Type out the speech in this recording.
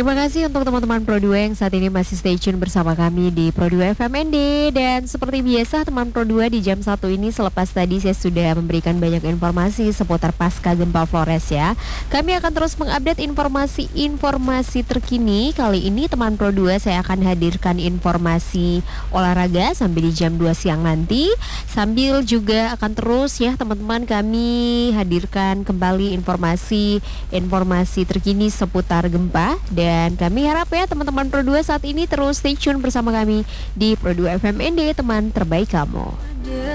Terima kasih untuk teman-teman Pro 2 yang saat ini masih stay tune bersama kami di Pro 2 FMND. Dan seperti biasa teman Pro 2 di jam 1 ini selepas tadi saya sudah memberikan banyak informasi seputar pasca gempa Flores ya. Kami akan terus mengupdate informasi terkini. Kali ini teman Pro 2 saya akan hadirkan informasi olahraga sampai di jam 2 siang nanti. Sambil juga akan terus ya teman-teman kami hadirkan kembali informasi terkini seputar gempa. Dan kami harap ya teman-teman Pro 2 saat ini terus stay tune bersama kami di Pro 2 FMND, teman terbaik kamu.